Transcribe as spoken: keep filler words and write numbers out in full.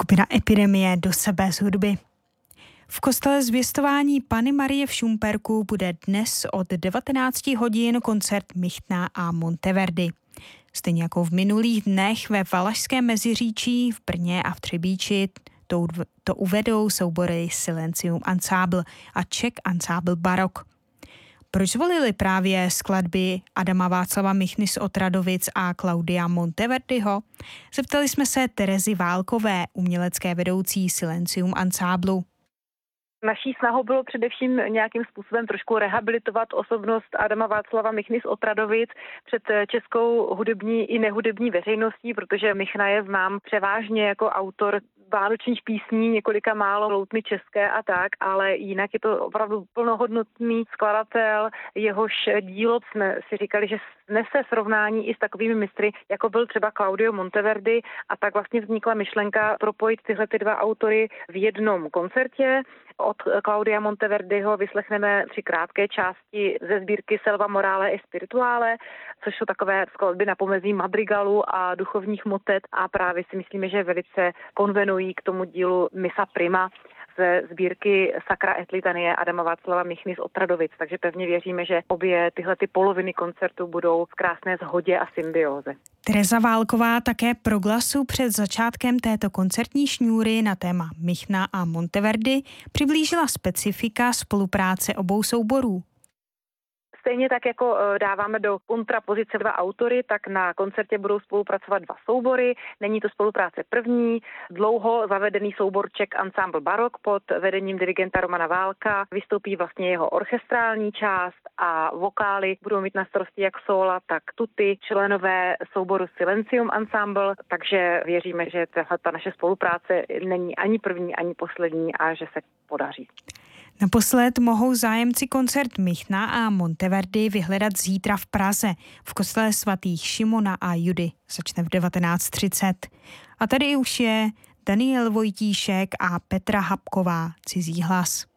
Skupina Epidemie do sebe z hudby. V kostele Zvěstování Panny Marie v Šumperku bude dnes od devatenáct hodin koncert Michna a Monteverdi. Stejně jako v minulých dnech ve Valašském Meziříčí, v Brně a v Třebíči to, to uvedou soubory Silencium Ensemble a Czech Ensemble Barok. Proč zvolili právě skladby Adama Václava Michny z Otradovic a Claudia Monteverdiho? Zeptali jsme se Terezy Válkové, umělecké vedoucí Silencium Ensemblu. Naší snahou bylo především nějakým způsobem trošku rehabilitovat osobnost Adama Václava Michny z Otradovic před českou hudební i nehudební veřejností, protože Michna je znám převážně jako autor vánočních písní, několika málo loutny české a tak, ale jinak je to opravdu plnohodnotný skladatel, jehož dílo jsme si říkali, že nese srovnání i s takovými mistry, jako byl třeba Claudio Monteverdi, a tak vlastně vznikla myšlenka propojit tyhle ty dva autory v jednom koncertě. Od Claudia Monteverdiho vyslechneme tři krátké části ze sbírky Selva Morale i Spirituale, což jsou takové skladby na pomezí madrigalu a duchovních motet, a právě si myslíme, že velice konvenují k tomu dílu Missa Prima ze sbírky Sacra et Litanie Adama Václava Michny z Otradovic. Takže pevně věříme, že obě tyhle ty poloviny koncertu budou v krásné shodě a symbióze. Tereza Válková také pro Glasu před začátkem této koncertní šňůry na téma Michna a Monteverdi přiblížila specifika spolupráce obou souborů. Stejně tak, jako dáváme do kontrapozice dva autory, tak na koncertě budou spolupracovat dva soubory. Není to spolupráce první. Dlouho zavedený soubor Czech Ensemble Barok pod vedením dirigenta Romana Válka vystoupí vlastně jeho orchestrální část a vokály budou mít na starosti jak sóla, tak tuty, členové souboru Silencium Ensemble, takže věříme, že ta naše spolupráce není ani první, ani poslední a že se podaří. Naposled mohou zájemci koncert Michna a Monteverdi vyhledat zítra v Praze v kostele svatých Šimona a Judy. Začne v devatenáct třicet. A tady už je Daniel Vojtíšek a Petra Habková, Cizí hlas.